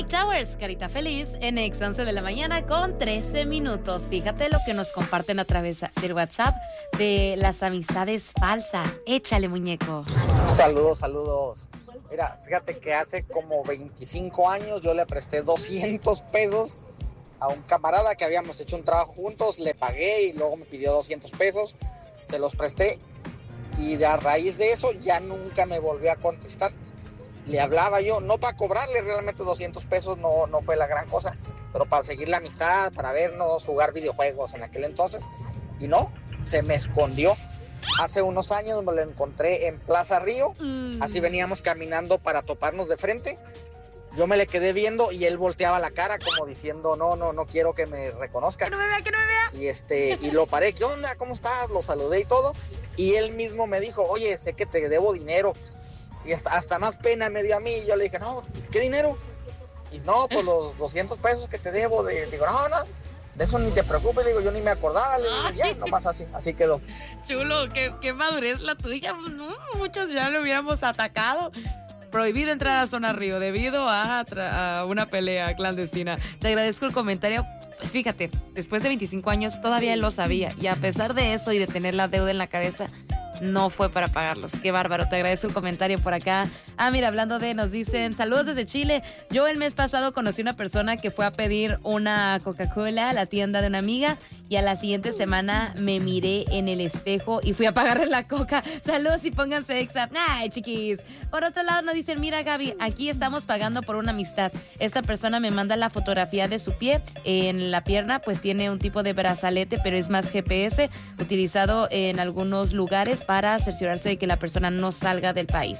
Towers, Carita Feliz, en Ex 11 de la mañana con 13 minutos. Fíjate lo que nos comparten a través del WhatsApp de las amistades falsas. Échale, muñeco. Saludos. Mira, fíjate que hace como 25 años yo le presté 200 pesos a un camarada que habíamos hecho un trabajo juntos, le pagué y luego me pidió 200 pesos, se los presté y a raíz de eso ya nunca me volvió a contestar. Le hablaba yo, no para cobrarle realmente 200 pesos, no fue la gran cosa, pero para seguir la amistad, para vernos, jugar videojuegos en aquel entonces, y no, se me escondió. Hace unos años me lo encontré en Plaza Río, así veníamos caminando para toparnos de frente, yo me le quedé viendo y él volteaba la cara como diciendo, no quiero que me reconozca. Que no me vea. Y lo paré, ¿qué onda? ¿Cómo estás? Lo saludé y todo, y él mismo me dijo, oye, sé que te debo dinero. Y hasta más pena me dio a mí. Y yo le dije, no, ¿qué dinero? Y no, pues los 200 pesos que te debo. Digo, no, de eso ni te preocupes. Le digo, yo ni me acordaba. Le digo, ya, nomás así quedó. Chulo, qué madurez la tuya. Pues no, muchos ya lo hubiéramos atacado. Prohibido entrar a Zona Río debido a una pelea clandestina. Te agradezco el comentario. Pues fíjate, después de 25 años todavía él lo sabía. Y a pesar de eso y de tener la deuda en la cabeza, no fue para pagarlos. Qué bárbaro, te agradezco el comentario por acá. Mira, hablando de, nos dicen, saludos desde Chile. Yo el mes pasado conocí una persona que fue a pedir una Coca-Cola a la tienda de una amiga y a la siguiente semana me miré en el espejo y fui a pagarle la coca. Saludos y pónganse exa. Ay, chiquis. Por otro lado nos dicen, mira Gaby, aquí estamos pagando por una amistad. Esta persona me manda la fotografía de su pie. En la pierna pues tiene un tipo de brazalete, pero es más GPS, utilizado en algunos lugares para cerciorarse de que la persona no salga del país.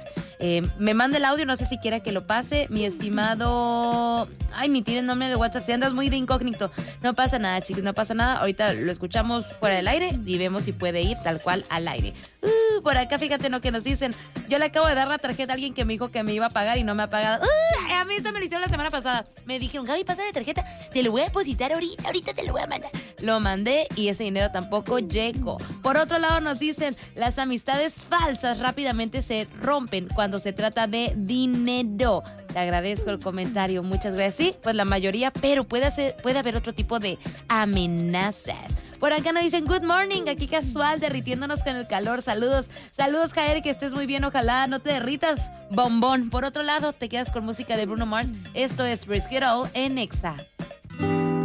Me manda el audio, no sé si quiera que lo pase. Mi estimado... Ay, ni tiene nombre de WhatsApp, si andas muy de incógnito. No pasa nada, chicos, no pasa nada. Ahorita lo escuchamos fuera del aire y vemos si puede ir tal cual al aire. Por acá, fíjate lo que nos dicen. Yo le acabo de dar la tarjeta a alguien que me dijo que me iba a pagar y no me ha pagado. A mí eso me lo hicieron la semana pasada. Me dijeron, Gaby, pasa la tarjeta, te lo voy a depositar ahorita te lo voy a mandar. Lo mandé y ese dinero tampoco llegó. Por otro lado nos dicen, las amistades falsas rápidamente se rompen cuando se trata de dinero. Te agradezco el comentario, muchas gracias. Sí, pues la mayoría, pero puede haber otro tipo de amenazas. Por acá nos dicen, good morning, aquí casual, derritiéndonos con el calor. Saludos, Jair, que estés muy bien, ojalá no te derritas, bombón. Por otro lado, te quedas con música de Bruno Mars. Esto es Risk It All en Exa.